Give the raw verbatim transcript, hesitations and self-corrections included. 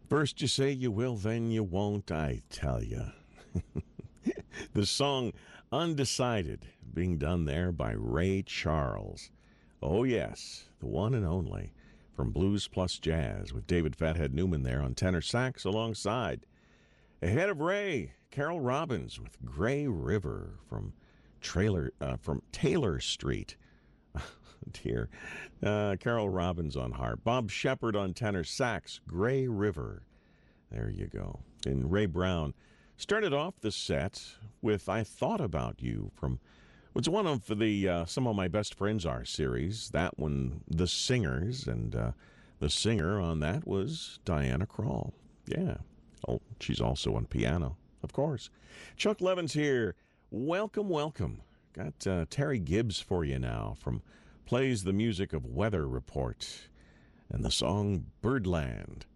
First you say you will, then you won't, I tell you. The song Undecided, being done there by Ray Charles. Oh yes, the one and only, from Blues Plus Jazz, with David Fathead Newman there on tenor sax alongside. Ahead of Ray, Carol Robbins with Gray River from trailer uh, from Taylor Street. Dear. Uh, Carol Robbins on harp. Bob Shepard on tenor sax. Gray River. There you go. And Ray Brown started off the set with I Thought About You from what's one of the uh, Some of My Best Friends Are series. That one, The Singers. And uh, the singer on that was Diana Krall. Yeah. Oh, she's also on piano, of course. Chuck Levins here. Welcome, welcome. Got uh, Terry Gibbs for you now from Plays the Music of Weather Report and the song Birdland.